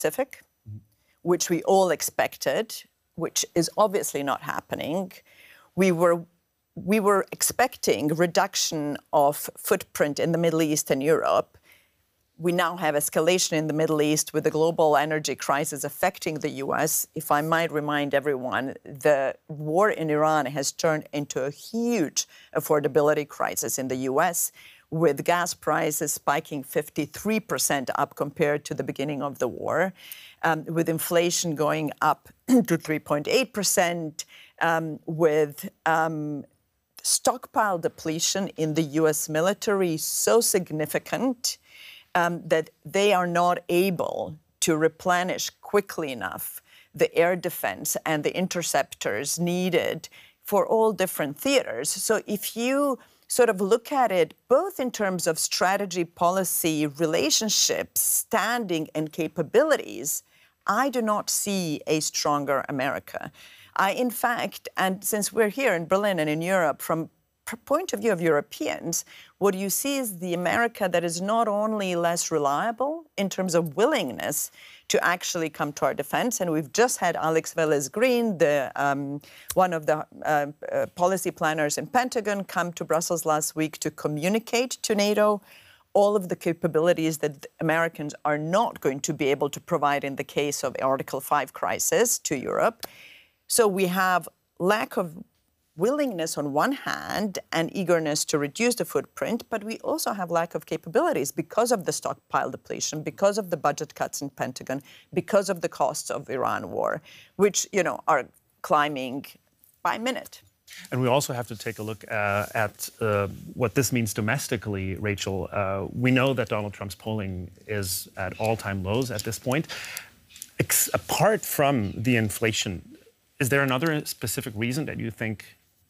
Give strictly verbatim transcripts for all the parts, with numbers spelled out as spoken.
Pacific, mm-hmm. which we all expected, which is obviously not happening. We were, we were expecting reduction of footprint in the Middle East and Europe. We now have escalation in the Middle East with the global energy crisis affecting the U S. If I might remind everyone, the war in Iran has turned into a huge affordability crisis in the U S, with gas prices spiking fifty-three percent up compared to the beginning of the war, um, with inflation going up to three point eight percent, um, with um, stockpile depletion in the U S military so significant Um, that they are not able to replenish quickly enough the air defense and the interceptors needed for all different theaters. So if you sort of look at it both in terms of strategy, policy, relationships, standing, and capabilities, I do not see a stronger America. I, in fact, and since we're here in Berlin and in Europe, from point of view of Europeans, what you see is the America that is not only less reliable in terms of willingness to actually come to our defense, and we've just had Alex Vélez-Green, the um, one of the uh, uh, policy planners in Pentagon, come to Brussels last week to communicate to NATO all of the capabilities that Americans are not going to be able to provide in the case of Article five crisis to Europe. So we have lack of willingness on one hand and eagerness to reduce the footprint, but we also have lack of capabilities because of the stockpile depletion, because of the budget cuts in Pentagon, because of the costs of Iran war, which, you know, are climbing by minute. And we also have to take a look uh, at uh, what this means domestically, Rachel. Uh, we know that Donald Trump's polling is at all-time lows at this point. Ex- apart from the inflation, is there another specific reason that you think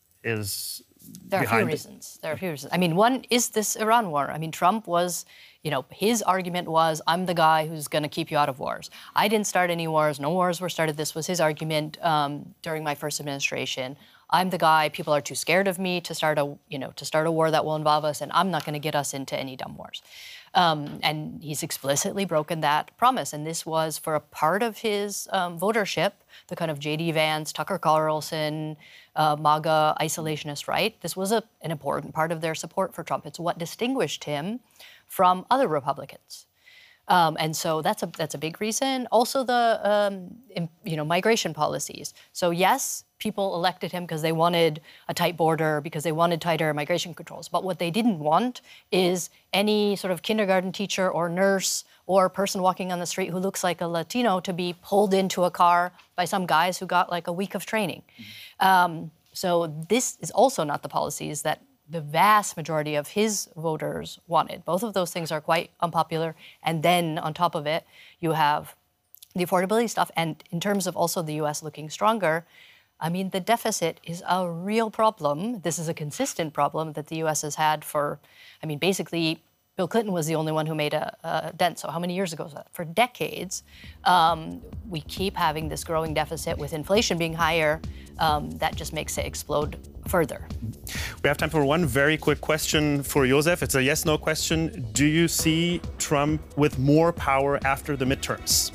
is There are a few it? reasons. There are a few reasons. I mean, one is this Iran war. I mean, Trump was, you know, his argument was, I'm the guy who's going to keep you out of wars. I didn't start any wars. No wars were started. This was his argument um, during my first administration. I'm the guy. People are too scared of me to start a, you know, to start a war that will involve us, and I'm not going to get us into any dumb wars. Um, and he's explicitly broken that promise. And this was for a part of his um, votership, the kind of J D Vance, Tucker Carlson, uh, MAGA isolationist right. This was a, an important part of their support for Trump. It's what distinguished him from other Republicans. Um, and so that's a that's a big reason. Also, the um, in, you know migration policies. So yes, people elected him because they wanted a tight border, because they wanted tighter migration controls. But what they didn't want is any sort of kindergarten teacher or nurse or person walking on the street who looks like a Latino to be pulled into a car by some guys who got like a week of training. Mm-hmm. Um, so this is also not the policies that the vast majority of his voters wanted. Both of those things are quite unpopular. And then on top of it, you have the affordability stuff. And in terms of also the U S looking stronger, I mean, the deficit is a real problem. This is a consistent problem that the U S has had for, I mean, basically, Bill Clinton was the only one who made a, a dent. So how many years ago was that? For decades, um, we keep having this growing deficit with inflation being higher. Um, that just makes it explode further. We have time for one very quick question for Josef. It's a yes-no question. Do you see Trump with more power after the midterms?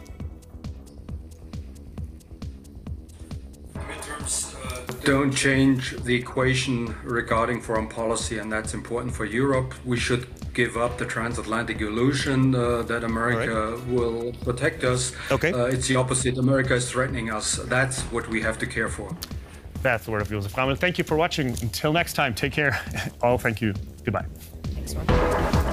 Don't change the equation regarding foreign policy, and that's important for Europe. We should give up the transatlantic illusion uh, that America right. will protect us. Okay. Uh, it's the opposite. America is threatening us. That's what we have to care for. That's the word of Josef Frauenfeld. Thank you for watching. Until next time, take care. All, thank you. Goodbye. Thanks, Mark.